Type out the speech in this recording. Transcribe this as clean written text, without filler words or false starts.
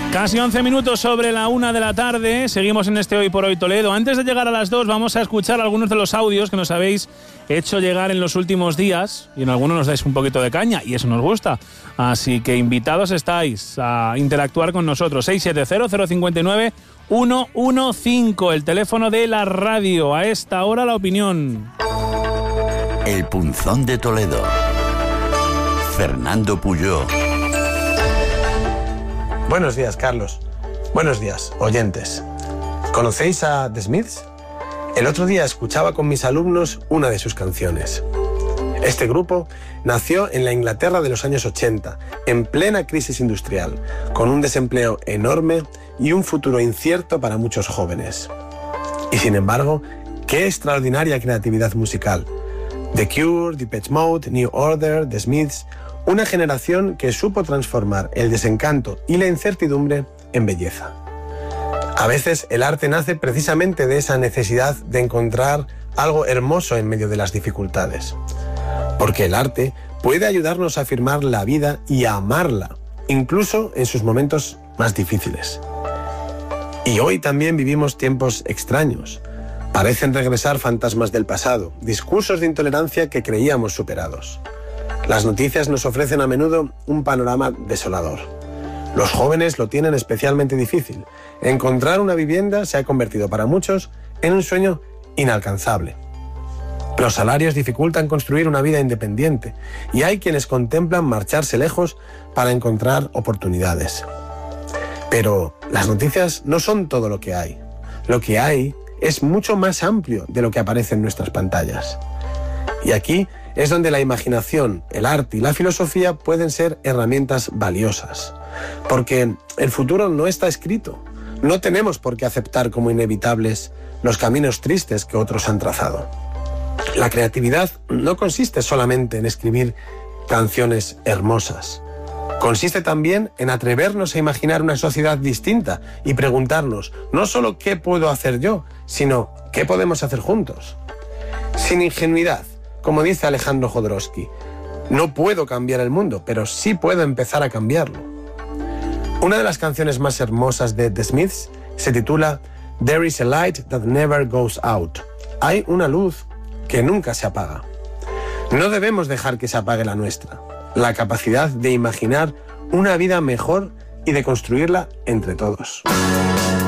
Casi 11 minutos sobre la 1 de la tarde, seguimos en este Hoy por Hoy Toledo. Antes de llegar a las 2 vamos a escuchar algunos de los audios que nos habéis hecho llegar en los últimos días y en algunos nos dais un poquito de caña y eso nos gusta. Así que invitados estáis a interactuar con nosotros. 670-059-115, el teléfono de la radio. A esta hora la opinión. El Punzón de Toledo. Fernando Puyó. Buenos días, Carlos. Buenos días, oyentes. ¿Conocéis a The Smiths? El otro día escuchaba con mis alumnos una de sus canciones. Este grupo nació en la Inglaterra de los años 80, en plena crisis industrial, con un desempleo enorme y un futuro incierto para muchos jóvenes. Y sin embargo, qué extraordinaria creatividad musical. The Cure, Depeche Mode, New Order, The Smiths... Una generación que supo transformar el desencanto y la incertidumbre en belleza. A veces el arte nace precisamente de esa necesidad de encontrar algo hermoso en medio de las dificultades. Porque el arte puede ayudarnos a afirmar la vida y a amarla, incluso en sus momentos más difíciles. Y hoy también vivimos tiempos extraños. Parecen regresar fantasmas del pasado, discursos de intolerancia que creíamos superados. Las noticias nos ofrecen a menudo un panorama desolador. Los jóvenes lo tienen especialmente difícil. Encontrar una vivienda se ha convertido para muchos en un sueño inalcanzable. Los salarios dificultan construir una vida independiente y hay quienes contemplan marcharse lejos para encontrar oportunidades. Pero las noticias no son todo lo que hay. Lo que hay es mucho más amplio de lo que aparece en nuestras pantallas. Y aquí es donde la imaginación, el arte y la filosofía pueden ser herramientas valiosas. Porque el futuro no está escrito. No tenemos por qué aceptar como inevitables los caminos tristes que otros han trazado. La creatividad no consiste solamente en escribir canciones hermosas. Consiste también en atrevernos a imaginar una sociedad distinta y preguntarnos no solo qué puedo hacer yo, sino qué podemos hacer juntos. Sin ingenuidad, como dice Alejandro Jodorowsky, no puedo cambiar el mundo, pero sí puedo empezar a cambiarlo. Una de las canciones más hermosas de The Smiths se titula There is a light that never goes out. Hay una luz que nunca se apaga. No debemos dejar que se apague la nuestra, la capacidad de imaginar una vida mejor y de construirla entre todos.